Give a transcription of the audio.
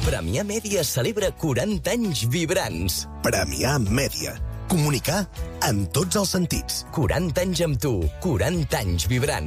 Premià Mèdia celebra 40 anys vibrants. Premià Mèdia. Comunicar en tots els sentits. 40 anys amb tu, 40 anys vibrant.